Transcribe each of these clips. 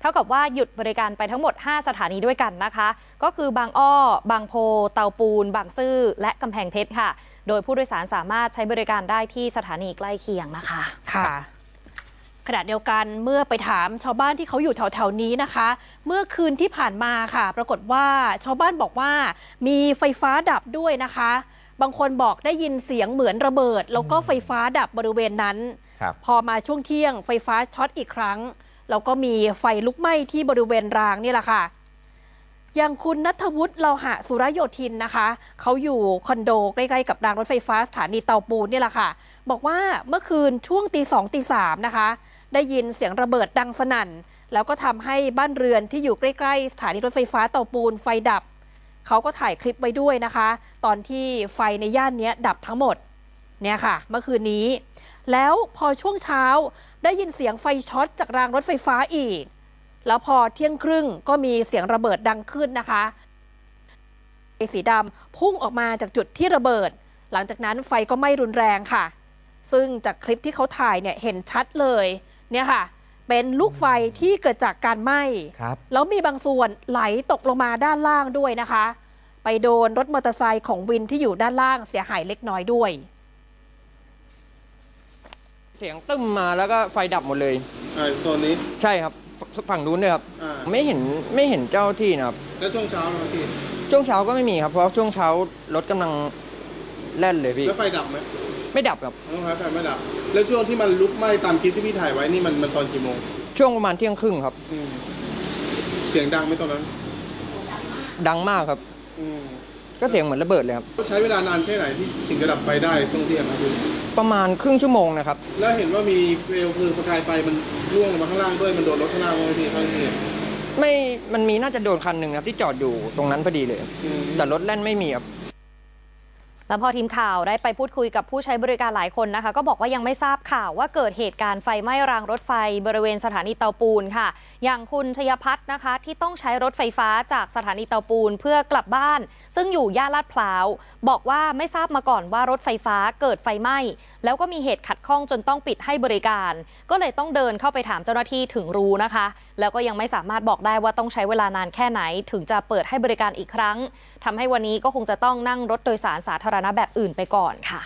เท่ากับว่าหยุดบริการไปทั้งหมด5สถานีด้วยกันนะคะก็คือบางอ้อบางโพเตาปูนบางซื่อและกำแพงเพชรค่ะโดยผู้โดยสารสามารถใช้บริการได้ที่สถานีใกล้เคียงนะคะค่ะขณะเดียวกันเมื่อไปถามชาวบ้านที่เขาอยู่แถวๆนี้นะคะเมื่อคืนที่ผ่านมาค่ะปรากฏว่าชาวบ้านบอกว่ามีไฟฟ้าดับด้วยนะคะบางคนบอกได้ยินเสียงเหมือนระเบิดแล้วก็ไฟฟ้าดับบริเวณนั้นพอมาช่วงเที่ยงไฟฟ้าช็อตอีกครั้งแล้วก็มีไฟลุกไหม้ที่บริเวณรางนี่แหละค่ะอย่างคุณณัฐวุฒิเลาหะสุรโยธินนะคะเขาอยู่คอนโดใกล้ๆกับรางรถไฟฟ้าสถานีเตาปูนนี่แหละค่ะบอกว่าเมื่อคืนช่วงตี2ตี3นะคะได้ยินเสียงระเบิดดังสนั่นแล้วก็ทำให้บ้านเรือนที่อยู่ใกล้ๆสถานีรถไฟฟ้าเตาปูนไฟดับเขาก็ถ่ายคลิปไว้ด้วยนะคะตอนที่ไฟในย่านนี้ดับทั้งหมดเนี่ยค่ะเมื่อคืนนี้แล้วพอช่วงเช้าได้ยินเสียงไฟช็อตจากรางรถไฟฟ้าอีกแล้วพอเที่ยงครึ่งก็มีเสียงระเบิดดังขึ้นนะคะไฟสีดำพุ่งออกมาจากจุดที่ระเบิดหลังจากนั้นไฟก็ไหม้รุนแรงค่ะซึ่งจากคลิปที่เขาถ่ายเนี่ยเห็นชัดเลยเนี่ยค่ะเป็นลูกไฟที่เกิดจากการไหม้แล้วมีบางส่วนไหลตกลงมาด้านล่างด้วยนะคะไปโดนรถมอเตอร์ไซค์ของวินที่อยู่ด้านล่างเสียหายเล็กน้อยด้วยเสียงตึ้มมาแล้วก็ไฟดับหมดเลยโซนนี้ใช่ครับฝั่งนู้นด้วยครับไม่เห็นเจ้าที่นะครับแล้วช่วงเช้านะพี่ช่วงเช้าก็ไม่มีครับเพราะช่วงเช้ารถกำลังแล่นเลยพี่แล้วไฟดับไหมไม่ดับครับไฟไม่ดับแล้วช่วงที่มันลุกไหม้ตามคลิปที่พี่ถ่ายไว้นี่มันตอนกี่โมงช่วงประมาณเที่ยงครึ่งครับเสียงดังไหมตอนนั้นดังมากครับก็เสียงเหมือนระเบิดเลยครับใช้เวลานานแค่ไหนที่ถึงจะดับไฟได้ช่วงเที่ยงครับพี่ประมาณครึ่งชั่วโมงนะครับแล้วเห็นว่ามีเปลวคือประกายไฟมันร่วงมาข้างล่างด้วยมันโดนรถข้างล่างไหมพี่ข้างนี้ไม่มันมีน่าจะโดนคันหนึ่งครับที่จอดอยู่ตรงนั้นพอดีเลยแต่รถแล่นไม่มีครับแล้วพอทีมข่าวได้ไปพูดคุยกับผู้ใช้บริการหลายคนนะคะก็บอกว่ายังไม่ทราบข่าวว่าเกิดเหตุการณ์ไฟไหม้รางรถไฟบริเวณสถานีเตาปูนค่ะอย่างคุณชยพัฒน์นะคะที่ต้องใช้รถไฟฟ้าจากสถานีเตาปูนเพื่อกลับบ้านซึ่งอยู่ย่านลาดพร้าวบอกว่าไม่ทราบมาก่อนว่ารถไฟฟ้าเกิดไฟไหม้แล้วก็มีเหตุขัดข้องจนต้องปิดให้บริการก็เลยต้องเดินเข้าไปถามเจ้าหน้าที่ถึงรู้นะคะแล้วก็ยังไม่สามารถบอกได้ว่าต้องใช้เวลานานแค่ไหนถึงจะเปิดให้บริการอีกครั้งทำให้วันนี้ก็คงจะต้องนั่งรถโดยสารสาธารณะแบบอื่นไปก่อนค่ะ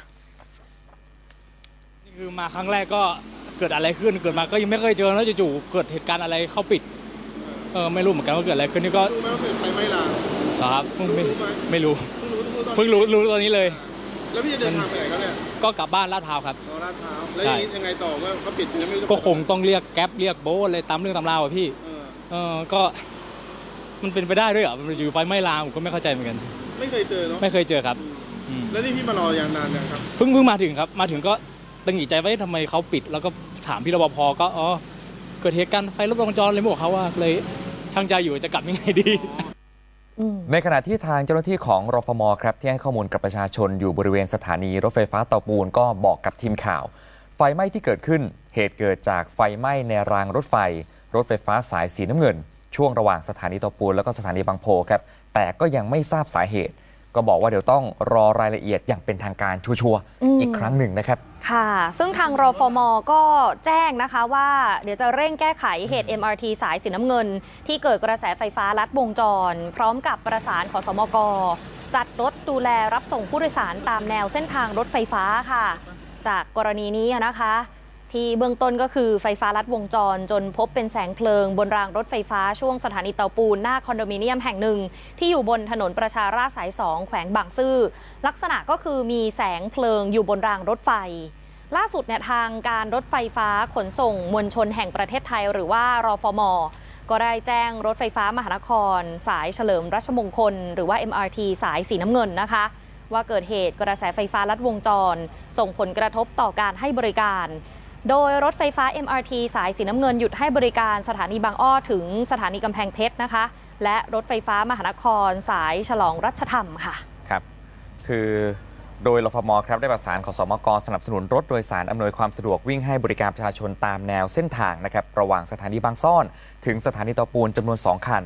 นี่คือมาครั้งแรกก็เกิดอะไรขึ้นเกิดมาก็ยังไม่เคยเจอแล้วจู่ๆเกิดเหตุการณ์อะไรเข้าปิดไม่รู้เหมือนกันว่าเกิดอะไรขึ้นนี่ก็รู้ไหมว่าเกิดไฟไหม้รางครับไม่รู้เพิ่งรู้ตอนนี้เลยแล้วพี่จะเดินทางไปไหนครับเนี่ยก็กลับบ้านลาดพร้าวครับลาดพร้าวแล้วยังไงต่อว่าเขาปิดยังไม่ก็คงต้องเรียกแก๊ปเรียกโบ๊ทเลยตามเรื่องตามราวอ่ะพี่ก็มันเป็นไปได้ด้วยเหรอมันอยู่ไฟไหม้รางผมก็ไม่เข้าใจเหมือนกันไม่เคยเจอเนาะไม่เคยเจอครับแล้วนี่พี่มารออย่างนานยังครับเพิ่งมาถึงครับมาถึงก็ตั้งใจไว้ทำไมเขาปิดแล้วก็ถามพี่รปภก็เกิดเหตุการณ์ไฟลุกวงจรเลยบอกเขาว่าเลยช่างใจอยู่จะกลับยังไงดีในขณะที่ทางเจ้าหน้าที่ของรฟม.ครับที่ให้ข้อมูลกับประชาชนอยู่บริเวณสถานีรถไฟฟ้าเตาปูนก็บอกกับทีมข่าวไฟไหม้ที่เกิดขึ้นเหตุเกิดจากไฟไหม้ในรางรถไฟฟ้าสายสีน้ำเงินช่วงระหว่างสถานีเตาปูนแล้วก็สถานีบางโพครับแต่ก็ยังไม่ทราบสาเหตุก็บอกว่าเดี๋ยวต้องรอรายละเอียดอย่างเป็นทางการชัวร์อีกครั้งหนึ่งนะครับค่ะซึ่งทางรฟม.ก็แจ้งนะคะว่าเดี๋ยวจะเร่งแก้ไขเหตุ MRT สายสีน้ำเงินที่เกิดกระแสไฟฟ้าลัดวงจรพร้อมกับประสานขสมก.จัดรถดูแลรับส่งผู้โดยสารตามแนวเส้นทางรถไฟฟ้าค่ะจากกรณีนี้นะคะที่เบื้องต้นก็คือไฟฟ้าลัดวงจรจนพบเป็นแสงเพลิงบนรางรถไฟฟ้าช่วงสถานีเตาปูนหน้าคอนโดมิเนียมแห่งหนึ่งที่อยู่บนถนนประชาราษฎร์สาย2แขวงบางซื่อลักษณะก็คือมีแสงเพลิงอยู่บนรางรถไฟล่าสุดเนี่ยทางการรถไฟฟ้าขนส่งมวลชนแห่งประเทศไทยหรือว่ารฟม.ก็ได้แจ้งรถไฟฟ้ามหานครสายเฉลิมรัชมงคลหรือว่า MRT สายสีน้ำเงินนะคะว่าเกิดเหตุกระแสไฟฟ้าลัดวงจรส่งผลกระทบต่อการให้บริการโดยรถไฟฟ้า MRT สายสีน้ำเงินหยุดให้บริการสถานีบางอ้อถึงสถานีกำแพงเพชรนะคะและรถไฟฟ้ามหานครสายฉลองรัชธรรมค่ะครับคือโดยรฟม.ครับได้ประสานขสมก.สนับสนุนรถโดยสารอำนวยความสะดวกวิ่งให้บริการประชาชนตามแนวเส้นทางนะครับระหว่างสถานีบางซ่อนถึงสถานีเตาปูนจำนวน2คัน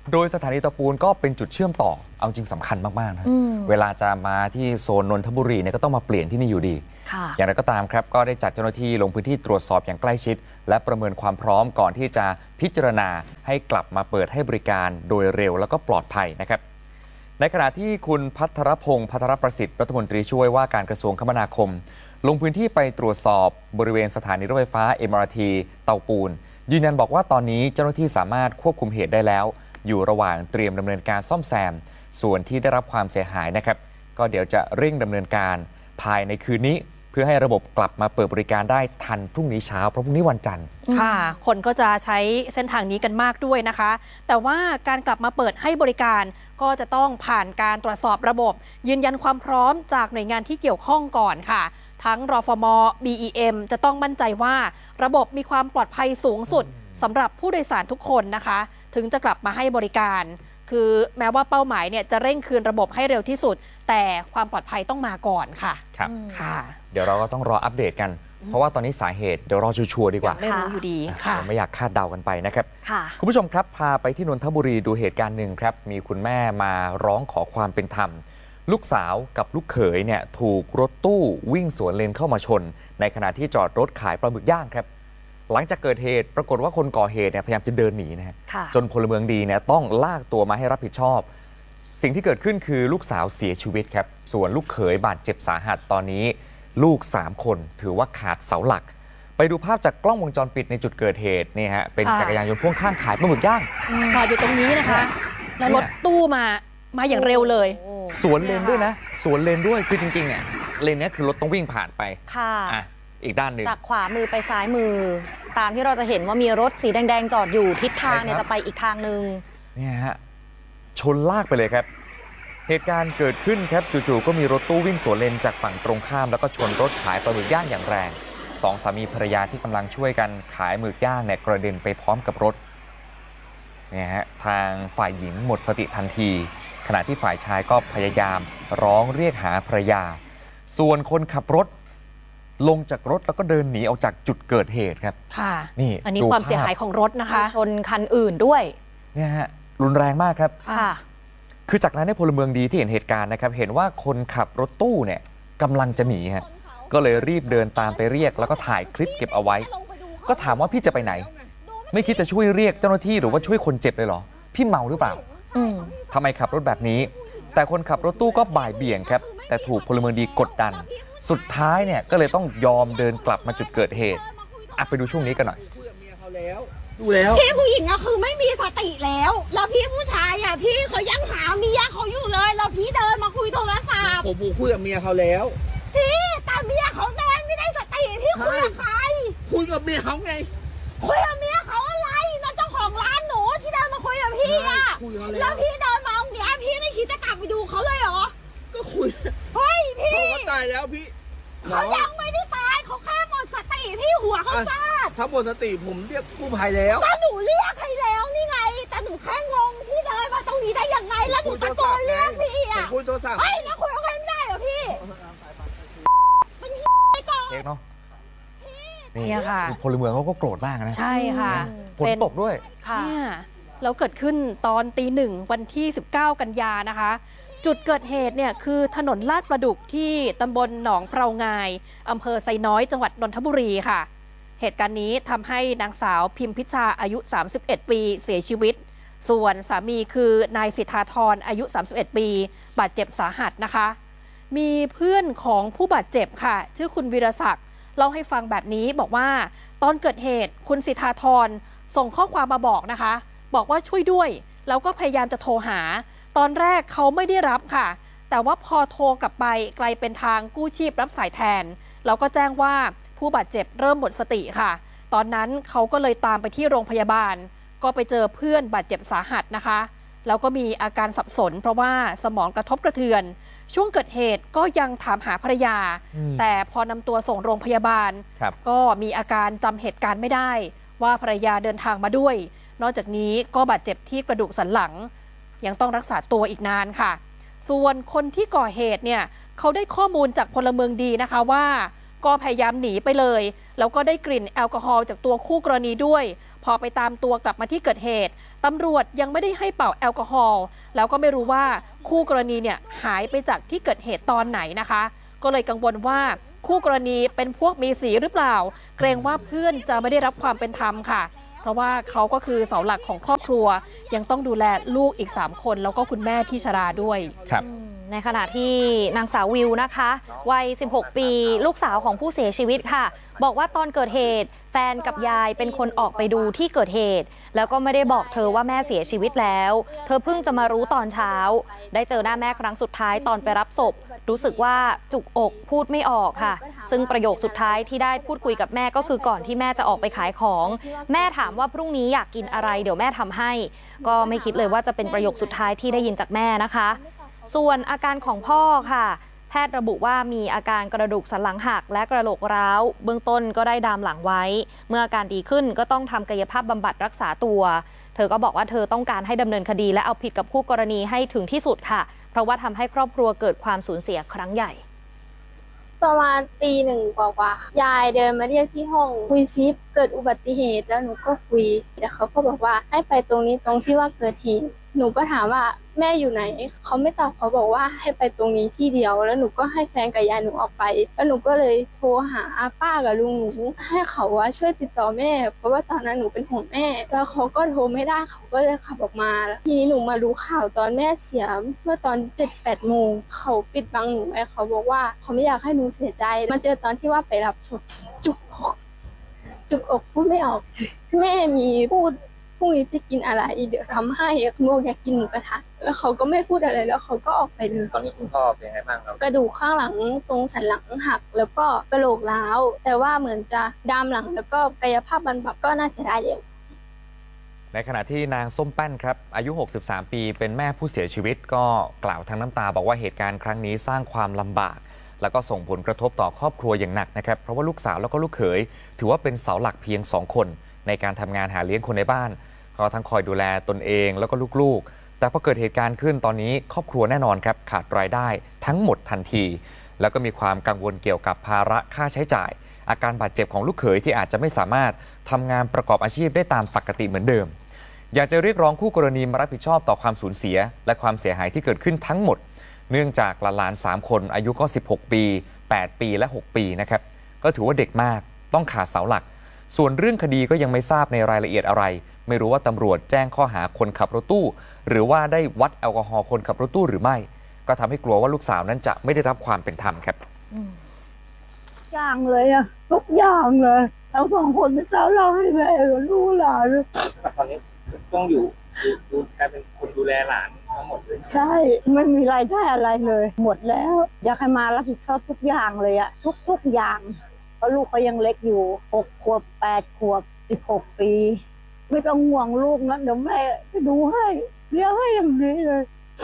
โดยสถานีเตาปูนก็เป็นจุดเชื่อมต่อเอาจริงสำคัญมากๆนะเวลาจะมาที่โซนนนทบุรีเนี่ยก็ต้องมาเปลี่ยนที่นี่อยู่ดีอย่างไรก็ตามครับก็ได้จัดเจ้าหน้าที่ลงพื้นที่ตรวจสอบอย่างใกล้ชิดและประเมินความพร้อมก่อนที่จะพิจารณาให้กลับมาเปิดให้บริการโดยเร็วแล้วก็ปลอดภัยนะครับในขณะที่คุณพัทรพงศ์พัทรประสิทธิ์รัฐมนตรีช่วยว่าการกระทรวงคมนาคมลงพื้นที่ไปตรวจสอบบริเวณสถานีรถไฟฟ้า MRT เตาปูนยืนยันบอกว่าตอนนี้เจ้าหน้าที่สามารถควบคุมเหตุได้แล้วอยู่ระหว่างเตรียมดำเนินการซ่อมแซมส่วนที่ได้รับความเสียหายนะครับก็เดี๋ยวจะเร่งดำเนินการภายในคืนนี้เพื่อให้ระบบกลับมาเปิดบริการได้ทันพรุ่งนี้เช้าเพราะพรุ่งนี้วันจันทร์ค่ะคนก็จะใช้เส้นทางนี้กันมากด้วยนะคะแต่ว่าการกลับมาเปิดให้บริการก็จะต้องผ่านการตรวจสอบระบบยืนยันความพร้อมจากหน่วยงานที่เกี่ยวข้องก่อนค่ะทั้งรฟม. BEM จะต้องมั่นใจว่าระบบมีความปลอดภัยสูงสุดสำหรับผู้โดยสารทุกคนนะคะถึงจะกลับมาให้บริการคือแม้ว่าเป้าหมายเนี่ยจะเร่งคืนระบบให้เร็วที่สุดแต่ความปลอดภัยต้องมาก่อนค่ะครับค่ะเดี๋ยวเราก็ต้องรออัปเดตกันเพราะว่าตอนนี้สาเหตุเดี๋ยวรอชัวร์ดีกว่าไม่รู้อยู่ดีค่ะไม่อยากคาดเดากันไปนะครับคุณผู้ชมครับพาไปที่นนทบุรีดูเหตุการณ์หนึ่งครับมีคุณแม่มาร้องขอความเป็นธรรมลูกสาวกับลูกเขยเนี่ยถูกรถตู้วิ่งสวนเลนเข้ามาชนในขณะที่จอดรถขายปลาหมึกย่างครับหลังจากเกิดเหตุปรากฏว่าคนก่อเหตุเนี่ยพยายามจะเดินหนีนะฮะจนพลเมืองดีเนี่ยต้องลากตัวมาให้รับผิดชอบสิ่งที่เกิดขึ้นคือลูกสาวเสียชีวิตครับส่วนลูกเขยบาดเจ็บสาหัสตอนนี้ลูก3คนถือว่าขาดเสาหลักไปดูภาพจากกล้องวงจรปิดในจุดเกิดเหตุนี่ฮะเป็นจักรยานยนต์พ่วงข้างขายปลาหมึกย่างจอดอยู่ตรงนี้นะคะแล้วรถตู้มาอย่างเร็วเลยสวนเลนด้วยนะสวนเลนด้วยคือจริงๆเนี่ยเลนนี้คือรถต้องวิ่งผ่านไปค่ะอีกด้านหนึ่งจากขวามือไปซ้ายมือตามที่เราจะเห็นว่ามีรถสีแดงๆจอดอยู่ทิศทางเนี่ยจะไปอีกทางนึงเนี่ยฮะชนลากไปเลยครับเหตุการณ์เกิดขึ้นครับจู่ๆก็มีรถตู้วิ่งสวนเลนจากฝั่งตรงข้ามแล้วก็ชนรถขายปลาหมึกย่างอย่างแรงสองสามีภรรยาที่กำลังช่วยกันขายหมึกย่างเนี่ยกระเด็นไปพร้อมกับรถเนี่ยฮะทางฝ่ายหญิงหมดสติทันทีขณะที่ฝ่ายชายก็พยายามร้องเรียกหาภรรยาส่วนคนขับรถลงจากรถแล้วก็เดินหนีออกจากจุดเกิดเหตุครับค่ะนี่อันนี้ความเสียหายของรถนะคะชนคันอื่นด้วยเนี่ยฮะรุนแรงมากครับค่ะคือจากนั้นในพลเมืองดีที่เห็นเหตุการณ์นะครับเห็นว่าคนขับรถตู้เนี่ยกำลังจะหนีฮะก็เลยรีบเดินตามไปเรียกแล้วก็ถ่ายคลิปเก็บเอาไว้ก็ถามว่าพี่จะไปไหนไม่คิดจะช่วยเรียกเจ้าหน้าที่หรือว่าช่วยคนเจ็บเลยเหรอพี่เมาหรือเปล่าทำไมขับรถแบบนี้แต่คนขับรถตู้ก็บ่ายเบี่ยงครับแต่ถูกพลเมืองดีกดดันสุดท้ายเนี่ยก็เลยต้องยอมเดินกลับมาจุดเกิดเหตุไปดูช่วงนี้กันหน่อยดูแล้วพี่ผู้หญิงอะคือไม่มีสติแล้วพี่ผู้ชายอะพี่เขายังหาเมียเขาอยู่เลยแล้วพี่เดินมาคุยโทรศัพท์ผมคุยกับเมียเขาแล้วพี่แต่เมียเขาเดินไม่ได้สติพี่คุยกับใครคุยกับเมียเขาไงคุยกับเมียเขาอะไรนั่นเจ้าของร้านหนูที่เดินมาคุยกับพี่อะแล้วพี่เดินมาตรงนี้พี่ไม่คิดจะกลับไปดูเขาเลยเหรอก็คุยเฮ้ยพี่เขาตายแล้วพี่เขายังไม่ได้ตายเขาแค่หมดสติพี่หัวเขาฟาดถ้าหมดสติผมเรียกกู้ภัยแล้วก็หนูเรียกให้แล้วนี่ไงแต่หนูแค่งงพี่เดินมาตรงนี้ได้ยังไงแล้วหนูตะโกนเรียกพี่อ่ะคุยโทรศัพท์เฮ้ยแล้วคุยกับใครไม่ได้เหรอพี่มันไอ้ก่อนเนาะนี่ค่ะพลเมืองเขาก็โกรธมากนะใช่ค่ะฝนตกด้วยค่ะแล้วเกิดขึ้นตอนตี 1วันที่19กันยานะคะจุดเกิดเหตุเนี่ยคือถนนลาดประดุกที่ตำบลหนองเปรางายอำเภอไซน้อยจังหวัดนนทบุรีค่ะเหตุการณ์นี้ทำให้นางสาวพิมพิชาอายุ31ปีเสียชีวิตส่วนสามีคือนายสิทธาธรอายุ31ปีบาดเจ็บสาหัสนะคะมีเพื่อนของผู้บาดเจ็บค่ะชื่อคุณวีรศักดิ์เล่าให้ฟังแบบนี้บอกว่าตอนเกิดเหตุคุณสิทธาธรส่งข้อความมาบอกนะคะบอกว่าช่วยด้วยแล้วก็พยายามจะโทรหาตอนแรกเขาไม่ได้รับค่ะแต่ว่าพอโทรกลับไปกลายเป็นทางกู้ชีพรับสายแทนแล้วก็แจ้งว่าผู้บาดเจ็บเริ่มหมดสติค่ะตอนนั้นเขาก็เลยตามไปที่โรงพยาบาลก็ไปเจอเพื่อนบาดเจ็บสาหัสนะคะแล้วก็มีอาการสับสนเพราะว่าสมองกระทบกระเทือนช่วงเกิดเหตุก็ยังถามหาภรรยาแต่พอนำตัวส่งโรงพยาบาลก็มีอาการจำเหตุการณ์ไม่ได้ว่าภรรยาเดินทางมาด้วยนอกจากนี้ก็บาดเจ็บที่กระดูกสันหลังยังต้องรักษาตัวอีกนานค่ะส่วนคนที่ก่อเหตุเนี่ยเขาได้ข้อมูลจากพลเมืองดีนะคะว่าก็พยายามหนีไปเลยแล้วก็ได้กลิ่นแอลกอฮอล์จากตัวคู่กรณีด้วยพอไปตามตัวกลับมาที่เกิดเหตุตำรวจยังไม่ได้ให้เป่าแอลกอฮอล์แล้วก็ไม่รู้ว่าคู่กรณีเนี่ยหายไปจากที่เกิดเหตุตอนไหนนะคะก็เลยกังวลว่าคู่กรณีเป็นพวกมีสีหรือเปล่าเกรงว่าเพื่อนจะไม่ได้รับความเป็นธรรมค่ะเพราะว่าเขาก็คือเสาหลักของครอบครัวยังต้องดูแลลูกอีก3คนแล้วก็คุณแม่ที่ชราด้วยครับในขณะที่นางสาววิวนะคะวัย16 ปีลูกสาวของผู้เสียชีวิตค่ะบอกว่าตอนเกิดเหตุแฟนกับยายเป็นคนออกไปดูที่เกิดเหตุแล้วก็ไม่ได้บอกเธอว่าแม่เสียชีวิตแล้วเธอเพิ่งจะมารู้ตอนเช้าได้เจอหน้าแม่ครั้งสุดท้ายตอนไปรับศพรู้สึกว่าจุกอกพูดไม่ออกค่ะซึ่งประโยคสุดท้ายที่ได้พูดคุยกับแม่ก็คือก่อนที่แม่จะออกไปขายของแม่ถามว่าพรุ่งนี้อยากกินอะไรเดี๋ยวแม่ทำให้ก็ไม่คิดเลยว่าจะเป็นประโยคสุดท้ายที่ได้ยินจากแม่นะคะส่วนอาการของพ่อค่ะแพทย์ระบุว่ามีอาการกระดูกสันหลังหักและกระโหลกร้าวเบื้องต้นก็ได้ดามหลังไว้เมื่ออาการดีขึ้นก็ต้องทำกายภาพบำบัดรักษาตัวเธอก็บอกว่าเธอต้องการให้ดำเนินคดีและเอาผิดกับคู่กรณีให้ถึงที่สุดค่ะเพราะว่าทำให้ครอบครัวเกิดความสูญเสียครั้งใหญ่ประมาณตี 1กว่าๆยายเดินมาเรียกที่ห้องคุยซิปเกิดอุบัติเหตุแล้วหนูก็คุยแต่เขาก็บอกว่าให้ไปตรงนี้ตรงที่ว่าเกิดเหตุหนูก็ถามว่าแม่อยู่ไหนเขาไม่ตอบเขาบอกว่าให้ไปตรงนี้ที่เดียวแล้วหนูก็ให้แฟนกับยายหนูออกไปแล้วหนูก็เลยโทรหาป้ากับลุงหนูให้เขาว่าช่วยติดต่อแม่เพราะว่าตอนนั้นหนูเป็นห่วงแม่แล้วเขาก็โทรไม่ได้เขาก็เลยขับออกมาทีนี้หนูมารู้ข่าวตอนแม่เสียเมื่อตอน 7-8 โมงเขาปิดบังหนูไว้เขาบอกว่าเขาไม่อยากให้หนูเสียใจมาเจอตอนที่ว่าไปรับศพจุกอกพูดไม่ออกแม่มีพูดพรุ่งนี้จะกินอะไรเดี๋ยวทำให้หนูอยากกินหมูกระทะแล้วเขาก็ไม่พูดอะไรแล้วเขาก็ออกไปเลยตอนนี้คุณพ่อเป็นไงบ้างครับกระดูกข้างหลังตรงสันหลังหักแล้วก็กระโหลกร้าวแต่ว่าเหมือนจะดามหลังแล้วก็กายภาพบำบัดก็น่าจะได้เร็วในขณะที่นางส้มแป้นครับอายุ63 ปีเป็นแม่ผู้เสียชีวิตก็กล่าวทั้งน้ำตาบอกว่าเหตุการณ์ครั้งนี้สร้างความลำบากแล้วก็ส่งผลกระทบต่อครอบครัวอย่างหนักนะครับเพราะว่าลูกสาวแล้วก็ลูกเขยถือว่าเป็นเสาหลักเพียง2 คนในการทำงานหาเลี้ยงคนในบ้านก็ทั้งคอยดูแลตนเองแล้วก็ลูกๆแต่พอเกิดเหตุการณ์ขึ้นตอนนี้ครอบครัวแน่นอนครับขาดรายได้ทั้งหมดทันทีแล้วก็มีความกังวลเกี่ยวกับภาระค่าใช้จ่ายอาการบาดเจ็บของลูกเขยที่อาจจะไม่สามารถทำงานประกอบอาชีพได้ตามปกติเหมือนเดิมอยากจะเรียกร้องคู่กรณีมารับผิดชอบต่อความสูญเสียและความเสียหายที่เกิดขึ้นทั้งหมดเนื่องจากหลาน3 คนอายุก็16 ปี8 ปีและ6 ปีนะครับก็ถือว่าเด็กมากต้องขาดเสาหลักส่วนเรื่องคดีก็ยังไม่ทราบในรายละเอียดอะไรไม่รู้ว่าตำรวจแจ้งข้อหาคนขับรถตู้หรือว่าได้วัดแอลกอฮอล์คนขับรถตู้หรือไม่ก็ทำให้กลัวว่าลูกสาวนั้นจะไม่ได้รับความเป็นธรรมครับอย่างเลยอะทุกอย่างเลยเรา2 คนเป็นเจ้าเล่าให้แม่กับลูกหลานตอนนี้ต้องอยู่กลายเป็นคนดูแลหลานทั้งหมดเลยใช่ไม่มีรายได้อะไรเลยหมดแล้วอยากให้มารับผิดชอบทุกอย่างเลยอะทุกอย่างเพราะลูกเขายังเล็กอยู่6 ขวบ8 ขวบ16 ปีไม่ต้องห่วงลูกนะเดี๋ยวแม่จะดูให้เลี้ยงให้อย่างนี้เลย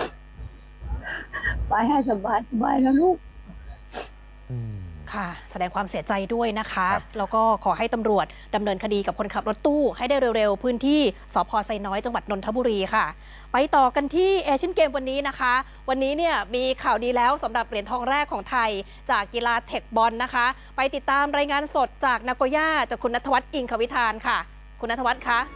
ไปให้สบายนะลูกค่ะแสดงความเสียใจด้วยนะคะแล้วก็ขอให้ตำรวจดำเนินคดีกับคนขับรถตู้ให้ได้เร็วๆพื้นที่สภ.ไซน้อยจังหวัดนนทบุรีค่ะไปต่อกันที่เอเชียนเกมวันนี้นะคะวันนี้เนี่ยมีข่าวดีแล้วสำหรับเหรียญทองแรกของไทยจากกีฬาเทคบอลนะคะไปติดตามรายงานสดจากนาโกย่าจากคุณณัฐวัฒน์อิงควิธานค่ะคุณณัฐวัฒน์คะ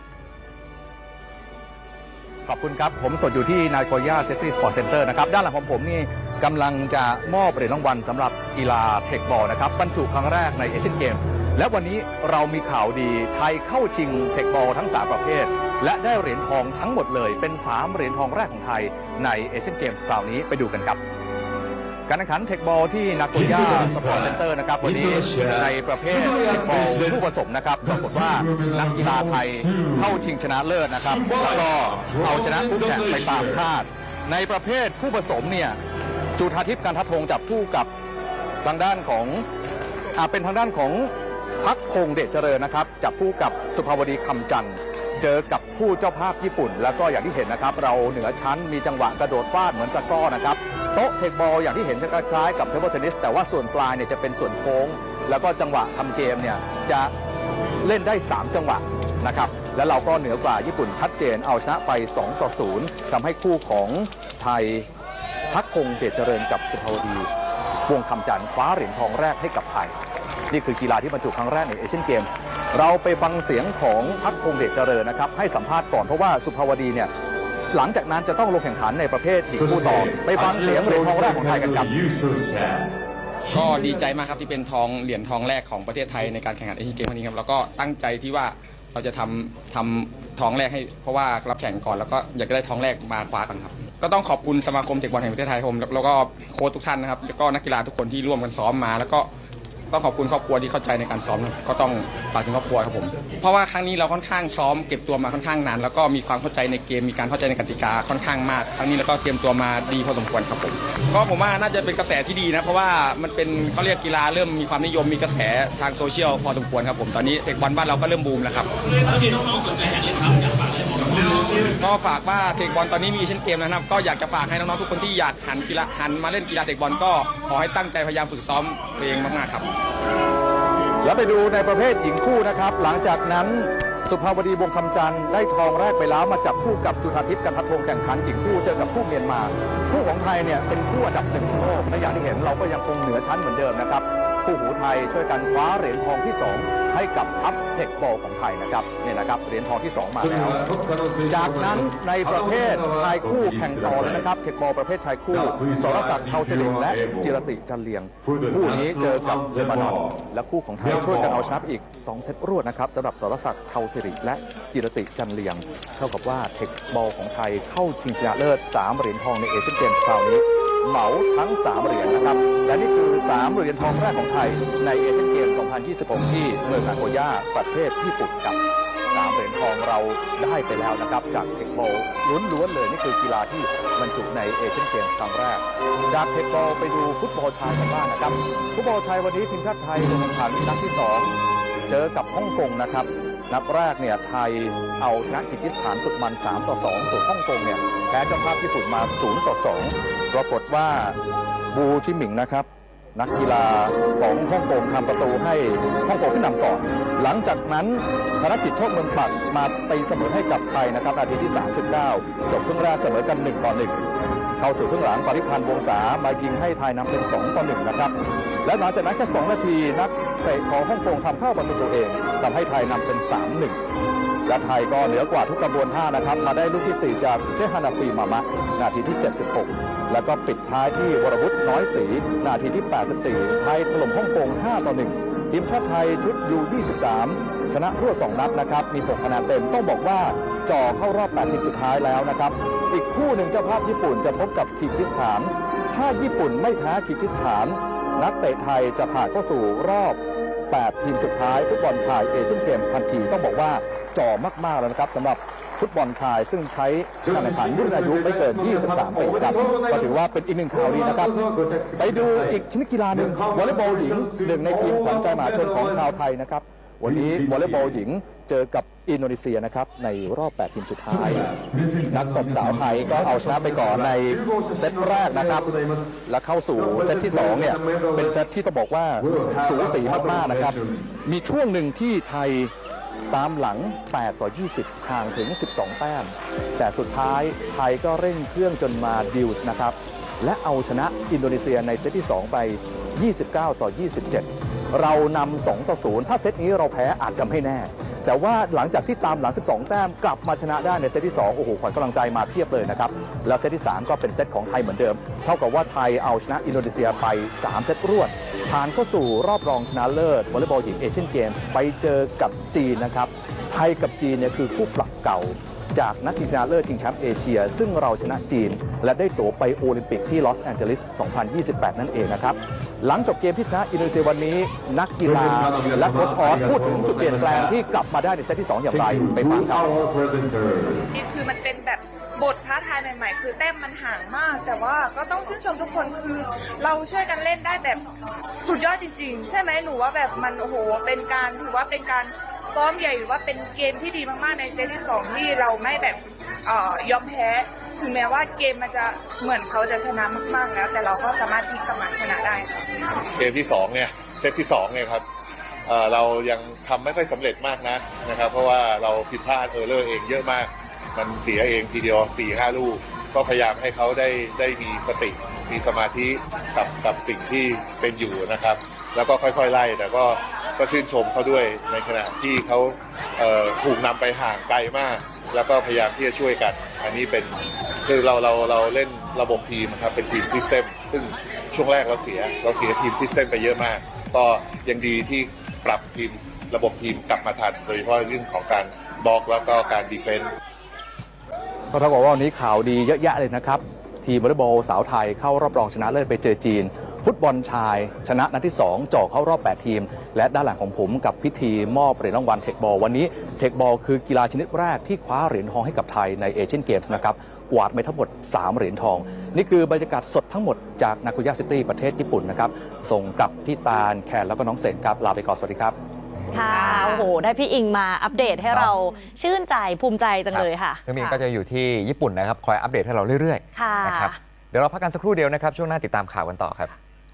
ขอบคุณครับผมสดอยู่ที่นาโกย่าซิตี้สปอร์ตเซ็นเตอร์นะครับด้านหลังของผมนี่กำลังจะมอบเหรียญรางวัลสำหรับกีฬาเทคบอลนะครับบรรจุครั้งแรกในเอเชียนเกมส์และวันนี้เรามีข่าวดีไทยเข้าชิงเทคบอลทั้ง3 ประเภทและได้เหรียญทองทั้งหมดเลยเป็น3 เหรียญทองแรกของไทยในเอเชียนเกมส์คราวนี้ไปดูกันครับการแข่งขันเทคบอลที่นาโกย่าสปอร์ตเซ็นเตอร์นะครับวันนี้ในประเภทเทคบอลคู่ผสมนะครับปรากฏว่านักกีฬาไทยเข้าชิงชนะเลิศนะครับแล้วก็เอาชนะคู่แข่งไปตามคาดในประเภทคู่ผสมเนี่ยจุฑาทิพย์การทัดธงจับคู่กับทางด้านของเป็นทางด้านของพักพงษ์เดชเจริญนะครับจับคู่กับสุภาวดีคำจันทร์เจอกับผู้เจ้าภาพญี่ปุ่นแล้วก็อย่างที่เห็นนะครับเราเหนือชั้นมีจังหวะกระโดดฟาดเหมือนตะกร้อนะครับโต๊ะเทคบอลอย่างที่เห็นจะคล้ายๆกับเทเบิลเทนนิสแต่ว่าส่วนปลายเนี่ยจะเป็นส่วนโค้งแล้วก็จังหวะทำเกมเนี่ยจะเล่นได้3 จังหวะนะครับแล้วเราก็เหนือกว่าญี่ปุ่นชัดเจนเอาชนะไป2-0ทำให้คู่ของไทยพักพงษ์เดชเจริญกับสุภาวดีวงคำจันทร์คว้าเหรียญทองแรกให้กับไทยนี่คือกีฬาที่บรรจุครั้งแรกในเอเชียนเกมส์เราไปฟังเสียงของพักพงษ์เดชเจริญนะครับให้สัมภาษณ์ก่อนเพราะว่าสุภาวดีเนี่ยหลังจากนั้นจะต้องลงแข่งขันในประเภทหญิงคู่ต่อไปฟังเสียงเหรียญทองแรกของไทยกันครับก็ดีใจมากครับที่เป็นเหรียญทองแรกของประเทศไทยในการแข่งขันเอเชียนเกมครั้งนี้ครับแล้วก็ตั้งใจที่ว่าเราจะทำทองแรกให้เพราะว่ารับแข่งก่อนแล้วก็อยากได้ทองแรกมาคว้ากันครับก็ต้องขอบคุณสมาคมเทคบอลแห่งประเทศไทยผมแล้วก็โค้ชทุกท่านนะครับแล้วก็นักกีฬาทุกคนที่ร่วมกันซ้อมมาแล้วก็ต้องขอบคุณครอบครัวที่เข้าใจในการซ้อมก็ต้องฝากถึงครอบครัวครับผมเพราะว่าครั้งนี้เราค่อนข้างซ้อมเก็บตัวมาค่อนข้างนานแล้วก็มีความเข้าใจในเกมมีการเข้าใจในกติกาค่อนข้างมากครั้งนี้แล้วก็เตรียมตัวมาดีพอสมควรครับผมก็ผมว่าน่าจะเป็นกระแสที่ดีนะเพราะว่ามันเป็นเขาเรียกกีฬาเริ่มมีความนิยมมีกระแสทางโซเชียลพอสมควรครับผมตอนนี้เทคบอลบ้านเราก็เริ่มบูมแล้วครับก็ฝากว่าเทคบอลตอนนี้มีเอเชียนเกมนะครับก็อยากจะฝากให้น้องๆทุกคนที่อยากหันมาเล่นกีฬาเทคบอลก็ขอให้ตั้งใจพยายามฝึกซ้อมตัวเองมากๆครับแล้วไปดูในประเภทหญิงคู่นะครับหลังจากนั้นสุภาวดีวงศ์คำจันทร์ได้ทองแรกไปแล้วมาจับคู่กับจุฑาทิพย์กันทัดพงศ์แข่งขันหญิงคู่เจอกับคู่เมียนมาคู่ของไทยเนี่ยเป็นคู่อันดับหนึ่งของโลกและอย่างที่เห็นเราก็ยังคงเหนือชั้นเหมือนเดิมนะครับคู่หูไทยช่วยกันคว้าเหรียญทองที่2ให้กับทัพเทคบอลของไทยนะครับนี่นะครับเหรียญทองที่2มาแล้วจากนั้นในประเภทชายคู่แข่งต่อเลยนะครับเทคบอลประเภทชายคู่สรศักดิ์เทาสิริและจิรติจันเลียงคู่นี้เจอกับเลบานอนและคู่ของไทยช่วยกันเอาชนะอีก2เซตรวดนะครับสำหรับสรศักดิ์เทาสิริและจิรติจันเลียงเท่ากับว่าเทคบอลของไทยเข้าชิงชนะเลิศ3เหรียญทองในเอเชียนเกมส์คราวนี้เหมาทั้ง3เหรียญนะครับและนี่คือ3เหรียญทองแรกของไทยในเอเชียนเกมส์ 2026 ที่เมืองนาโกย่าประเทศญี่ปุ่นครับ3เหรียญทองเราได้ไปแล้วนะครับจากเทคบอลล้วนๆเลยนี่คือกีฬาที่บรรจุในเอเชียนเกมส์ครั้งแรกจากเทคบอลไปดูฟุตบอลชายกันบ้างนะครับฟุตบอลชายวันนี้ทีมชาติไทยลงแข่งขันนัดที่2เจอกับฮ่องกงนะครับนัดแรกเนี่ยไทยเอาชนะคีร์กิสถานสุดมัน3-2ส่วนฮ่องกงเนี่ยแพ้เจ้าภาพญี่ปุ่นมา0-2ปรากฏว่าบูชิหมิงนะครับนักกีฬาของฮ่องกงทำประตูให้ฮ่องกงขึ้นนำก่อนหลังจากนั้นธนกิจโชคเมืองปักมาตีเสมอให้กับไทยนะครับนาทีที่39จบครึ่งแรกเสมอกัน1-1เข้าสู่ครึ่งหลังปริพันธ์วงศามายิงให้ไทยนำเป็น2-1นะครับและหลังจากนั้นแค่2นาทีนักเตะของฮ่องกงทำเข้าประตูตัวเองทำให้ไทยนำเป็น3-1และไทยก็เหนือกว่าทุกกระบวนท่านะครับมาได้ลูกที่4จากเจฮานาฟีมามะนาทีที่76แล้วก็ปิดท้ายที่วรวุฒิน้อยศรีนาทีที่84ไทยถล่มฮ่องกง5-1ทีมชาติไทยชุด U23 ชนะรวด2นัดนะครับมี6คะแนนเต็มต้องบอกว่าจ่อเข้ารอบ8ทีมสุดท้ายแล้วนะครับอีกคู่หนึ่งเจ้าภาพญี่ปุ่นจะพบกับคีร์กิสถานถ้าญี่ปุ่นไม่แพ้คีร์กิสถานนักเตะไทยจะผ่านเข้าสู่รอบ8ทีมสุดท้ายฟุตบอลชายเอเชียนเกมส์ทันทีต้องบอกว่าจ่อมากๆแล้วนะครับสำหรับฟุตบอลชายซึ่งใช้การแข่งขันรุ่นอายุไม่เกิน23 ปีครับก็ถือว่าเป็นอีกหนึ่งข่าวดีนะครับไปดูอีกชนิดกีฬาหนึ่งวอลเลย์บอลหญิงหนึ่งในทีมขวัญใจมหาชนของชาวไทยนะครับวันนี้วอลเลย์บอลหญิงเจอกับอินโดนีเซียนะครับในรอบ8ทีมสุดท้ายนักตบสาวไทยก็เอาชนะไปก่อนในเซตแรกนะครับและเข้าสู่เซตที่2เนี่ยเป็นเซตที่ต้องบอกว่าสูสีมากๆนะครับมีช่วงหนึ่งที่ไทยตามหลัง8-20ห่างถึง12แต้มแต่สุดท้ายไทยก็เร่งเครื่องจนมาดิวส์นะครับและเอาชนะอินโดนีเซียในเซตที่2ไป29-27เรานำ2-0ถ้าเซตนี้เราแพ้อาจจะไม่แน่แต่ว่าหลังจากที่ตามหลัง12แต้มกลับมาชนะได้ในเซตที่2โอ้โหขวัญกำลังใจมาเพียบเลยนะครับแล้วเซตที่3ก็เป็นเซตของไทยเหมือนเดิมเท่ากับว่าไทยเอาชนะอินโดนีเซียไป3เซตรวดผ่านเข้าสู่รอบรองชนะเลิศวอลเลย์บอลหญิงเอเชียนเกมส์ไปเจอกับจีนนะครับไทยกับจีนเนี่ยคือคู่ปรับเก่าจากนัดชิงชนะเลิศชิงแชมป์เอเชียซึ่งเราชนะจีนและได้ตั๋วไปโอลิมปิกที่ลอสแอนเจลิส 2028 นั่นเองนะครับหลังจบเกมที่ชนะอินโดนีเซียวันนี้นักกีฬาและโค้ชออสพูดถึงจุดเปลี่ยนแปลงที่กลับมาได้ในเซตที่2อย่างไรไปฟังครับนี่คือมันเป็นแบบบทท้าทายใหม่ๆคือแต้มมันห่างมากแต่ว่าก็ต้องชื่นชมทุกคนคือเราช่วยกันเล่นได้แบบสุดยอดจริงๆใช่ไหมหนูว่าแบบมันโอ้โหเป็นการถือว่าเป็นการซ้อมใหญ่หรือว่าเป็นเกมที่ดีมากๆในเซตที่2ที่เราไม่แบบยอมแพ้ถึงแม้ว่าเกมมันจะเหมือนเขาจะชนะมากๆแล้วแต่เราก็สามารถพลิกกลับมาชนะได้เกมที่2เนี่ยเซตที่2เนี่ยครับเรายังทำไม่ค่อยสำเร็จมากนะครับเพราะว่าเราผิดพลาดเลอร์เองเยอะมากมันเสียเองทีเดียว 4-5 ลูกก็พยายามให้เขาได้มีสติมีสมาธิกับสิ่งที่เป็นอยู่นะครับแล้วก็ค่อยๆไล่แต่ก็ชื่นชมเขาด้วยในขณะที่เขาถูกนำไปห่างไกลมากแล้วก็พยายามที่จะช่วยกันอันนี้เป็นคือเราเล่นระบบทีมครับเป็นทีมซิสเต็มซึ่งช่วงแรกเราเสียทีมซิสเต็มไปเยอะมากก็ยังดีที่ปรับทีมระบบทีมกลับมาทันโดยเฉพาะเรื่องของการบล็อกแล้วก็การดีเฟนส์ก็เท่ากับว่าวันนี้ข่าวดีเยอะแยะเลยนะครับทีมวอลเลย์บอลสาวไทยเข้ารอบรองชนะเลิศไปเจอจีนฟุตบอลชายชนะนัดที่2จ่อเข้ารอบ8ทีมและด้านหลังของผมกับพิธีมอบเหรียญรางวัลเทคบอลวันนี้เทคบอลคือกีฬาชนิดแรกที่คว้าเหรียญทองให้กับไทยในเอเชียนเกมส์นะครับกวาดไปทั้งหมด3เหรียญทองนี่คือบรรยากาศสดทั้งหมดจากนาโกย่าซิตี้ประเทศญี่ปุ่นนะครับส่งกลับที่ตาลแคนแล้วก็น้องเสกครับลาไปก่อนสวัสดีครับค่ะโอ้โหได้พี่อิงมาอัปเดตให้เราชื่นใจภูมิใจจังเลยค่ะซึ่งพี่อิงก็จะอยู่ที่ญี่ปุ่นนะครับคอยอัปเดตให้เราเรื่อยๆนะครับเดี๋ยวเราพักกันสักครู่เดียวนะครับช่วงหน้าติดตามข่าวกันต่อครับ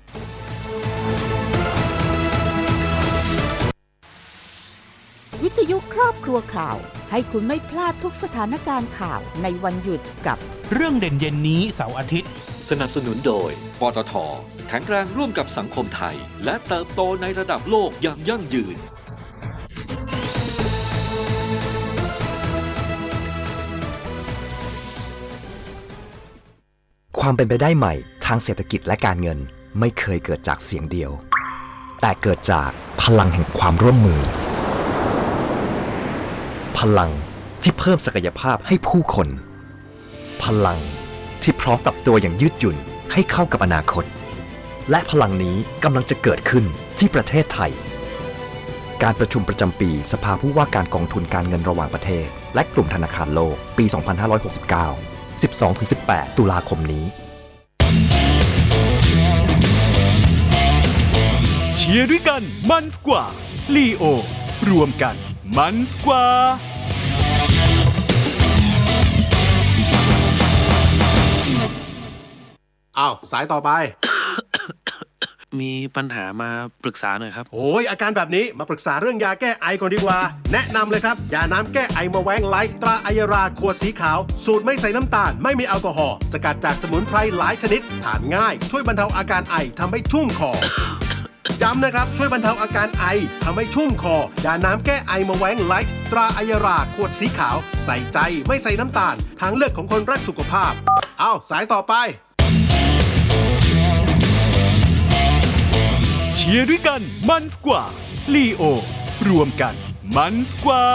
วิทยุครอบครัวข่าวให้คุณไม่พลาดทุกสถานการณ์ข่าวในวันหยุดกับเรื่องเด่นเย็นนี้เสาร์อาทิตย์สนับสนุนโดยปตท.แข็งแรงร่วมกับสังคมไทยและเติบโตในระดับโลกอย่างยั่งยืนความเป็นไปได้ใหม่ทางเศรษฐกิจและการเงินไม่เคยเกิดจากเสียงเดียวแต่เกิดจากพลังแห่งความร่วมมือพลังที่เพิ่มศักยภาพให้ผู้คนพลังที่พร้อมปรับตัวอย่างยืดหยุ่นให้เข้ากับอนาคตและพลังนี้กำลังจะเกิดขึ้นที่ประเทศไทยการประชุมประจำปีสภาผู้ว่าการกองทุนการเงินระหว่างประเทศและกลุ่มธนาคารโลกปี 2569 12-18 ตุลาคมนี้เชียร์ด้วยกันมันกว่าลีโอรวมกันมันกว่าอ้าวสายต่อไปมีปัญหามาปรึกษาหน่อยครับโอ้ยอาการแบบนี้มาปรึกษาเรื่องยาแก้ไอก่อนดีกว่าแนะนำเลยครับยาน้ำแก้ไอมาแวงไลท์ตราไอยาราขวดสีขาวสูตรไม่ใส่น้ำตาลไม่มีแอลกอฮอล์สกัดจากสมุนไพรหลายชนิดทานง่ายช่วยบรรเทาอาการไอทำให้ชุ่มคอย้ำนะครับช่วยบรรเทาอาการไอทำให้ชุ่มคอยาน้ำแก้ไอมาแวงไลท์ตราไอยาราขวดสีขาวใส่ใจไม่ใส่น้ำตาลทางเลือกของคนรักสุขภาพเอาสายต่อไปเชียร์ด้วยกันมันกว่าลีโอรวมกันมันกว่า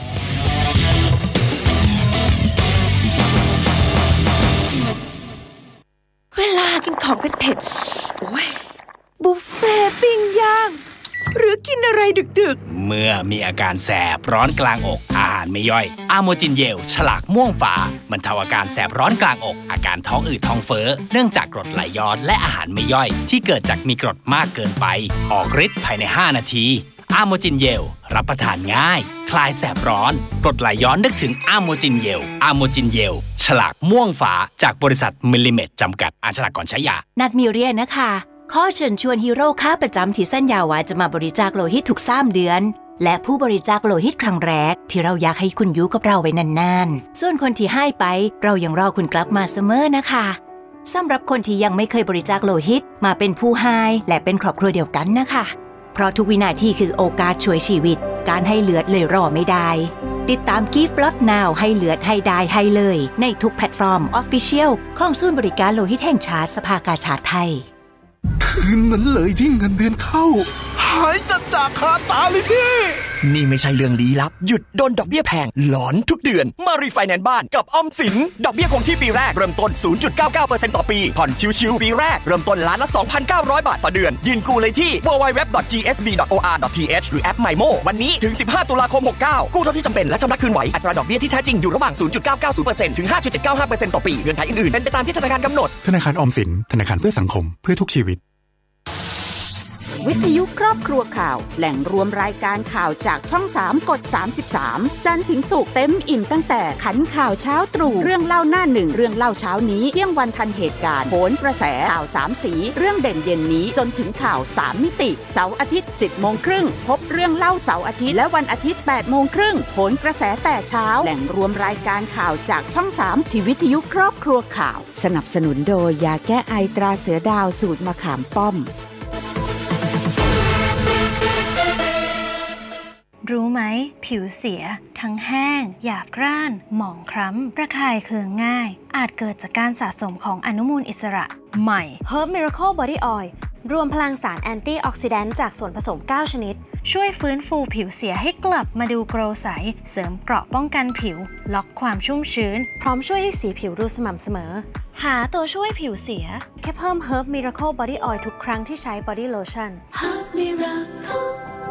เวลากินของเผ็ดๆโอ้ยบุฟเฟ่ปิ้งย่างหรือกินอะไรดึกๆเมื่อมีอาการแสบร้อนกลางอกอาหารไม่ย่อยอะโมจินเยลฉลากม่วงฝาบรรเทาอาการแสบร้อนกลางอกอาการท้องอืดท้องเฟ้อเนื่องจากกรดไหลย้อนและอาหารไม่ย่อยที่เกิดจากมีกรดมากเกินไปออกฤทธิ์ภายใน5นาทีอะโมจินเยลรับประทานง่ายคลายแสบร้อนกรดไหลย้อนนึกถึงอะโมจินเยลอะโมจินเยลฉลากม่วงฝาจากบริษัทมิลลิเมตรจำกัดอ่านฉลากก่อนใช้ยานัดมีเรียนนะคะข้อเชิญชวนฮีโร่ค้าประจำที่สัญญาว่าจะมาบริจาคโลหิตทุก3 เดือนและผู้บริจาคโลหิตครั้งแรกที่เราอยากให้คุณอยู่กับเราไว้นานๆส่วนคนที่ให้ไปเรายังรอคุณกลับมาเสมอนะคะสำหรับคนที่ยังไม่เคยบริจาคโลหิตมาเป็นผู้ให้และเป็นครอบครัวเดียวกันนะคะเพราะทุกวินาทีคือโอกาสช่วยชีวิตการให้เลือดเลยรอไม่ได้ติดตาม Give Blood Now ให้เลือดให้ได้ให้เลยในทุกแพลตฟอร์ม Official ของศูนย์บริการโลหิตแห่งชาติสภากาชาดไทยคืนนั้นเลยที่เงินเดือนเข้าหายจัดจากคาตาเลยพี่นี่ไม่ใช่เรื่องลี้ลับหยุดโดนดอกเบี้ยแพงหลอนทุกเดือนมารีไฟแนนซ์บ้านกับออมสินดอกเบี้ยคงที่ปีแรกเริ่มต้น 0.99% ต่อปีผ่อนชิวๆปีแรกเริ่มต้นล้านละ 2,900 บาทต่อเดือนยื่นกู้เลยที่ www.gsb.or.th หรือแอป MyMo วันนี้ถึง15ตุลาคม69กู้เท่าที่จำเป็นและชำระคืนไหวอัตราดอกเบี้ยที่แท้จริงอยู่ระหว่าง 0.990% ถึง 5.795% ต่อปีเงื่อนไขอื่นๆเป็นไปตามที่ธนาคารกำหนดธนาคารออมสินธนาคารเพื่อสังคมเพื่อทุกชีวิตวิทยุครอบครัวข่าวแหล่งรวมรายการข่าวจากช่อง3กด33จันทร์ถึงศุกร์เต็มอิ่มตั้งแต่ขันข่าวเช้าตรู่เรื่องเล่าหน้าหนึ่งเรื่องเล่าเช้านี้เที่ยงวันทันเหตุการณ์โหนกระแสข่าว3สีเรื่องเด่นเย็นนี้จนถึงข่าว3มิติเสาร์อาทิตย์ 10:30 น.พบเรื่องเล่าเสาร์อาทิตย์และวันอาทิตย์ 8:30 น.โหนกระแสแต่เช้าแหล่งรวมรายการข่าวจากช่อง3ที่วิทยุครอบครัวข่าวสนับสนุนโดยยาแก้ไอตราเสือดาวสูตรมะขามป้อมรู้ไหมผิวเสียทั้งแห้งหยาบกร้านหมองคล้ำระคายเคืองง่ายอาจเกิดจากการสะสมของอนุมูลอิสระใหม่ Herb Miracle Body Oil รวมพลังสารแอนตี้ออกซิแดนต์จากส่วนผสม 9 ชนิดช่วยฟื้นฟูผิวเสียให้กลับมาดูโกลว์ใสเสริมเกราะป้องกันผิวล็อกความชุ่มชื้นพร้อมช่วยให้สีผิวดูสม่ำเสมอหาตัวช่วยผิวเสียแค่เพิ่ม Herb Miracle Body Oil ทุกครั้งที่ใช้ Body Lotion Herb Miracle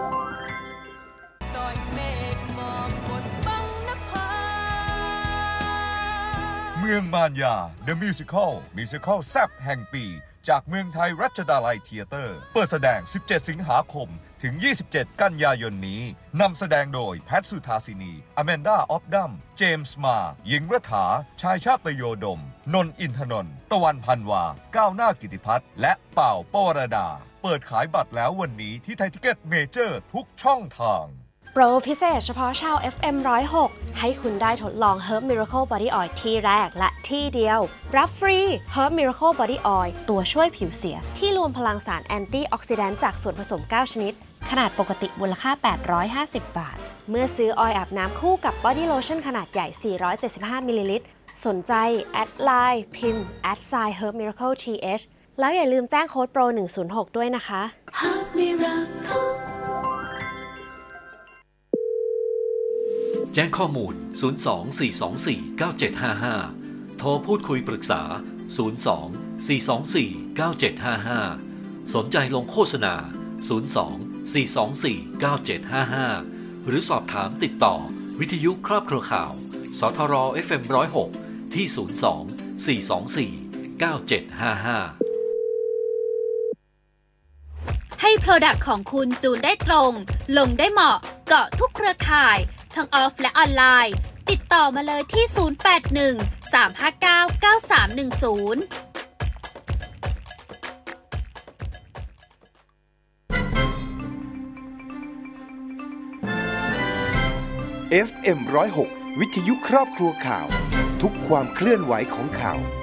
เมืองมารยา The Musical แซ่บแห่งปีจากเมืองไทยรัชดาลัยเธียเตอร์เปิดแสดง 17 สิงหาคมถึง 27 กันยายนนี้นำแสดงโดยแพทสุธาสินีอแมนดาออฟดัมเจมส์มาหญิงรัฐาชายชาตโยดมนนท์อินทนนท์ตะวันพันวาก้าวหน้ากิติพัฒน์และเป่าปวรดาเปิดขายบัตรแล้ววันนี้ที่ไทยทิเก็ตเมเจอร์ทุกช่องทางโปรพิเศษเฉพาะชาว FM 106 ให้คุณได้ทดลอง Herb Miracle Body Oil ที่แรกและที่เดียวรับฟรี Herb Miracle Body Oil ตัวช่วยผิวเสียที่รวมพลังสารแอนตี้ออกซิแดนต์จากส่วนผสม 9 ชนิดขนาดปกติมูลค่า 850 บาทเมื่อซื้อออยล์อาบน้ำคู่กับ Body Lotion ขนาดใหญ่ 475 มิลลิลิตรสนใจแอดไลน์พิมพ์@Herb Miracle TH แล้วอย่าลืมแจ้งโค้ดโปร106ด้วยนะคะ Herb Miracle แจ้งข้อมูล 024249755 โทรพูดคุยปรึกษา 024249755 สนใจลงโฆษณา 024249755 หรือสอบถามติดต่อวิทยุครอบครัวข่าวสทร FM 106 ที่ 024249755 ให้ Product ของคุณจูนได้ตรง ลงได้เหมาะเกาะทุกเครือข่ายทั้งออฟและออนไลน์ติดต่อมาเลยที่ 0810 FM 106 วิทยุครอบครัวข่าวทุกความเคลื่อนไหวของข่าว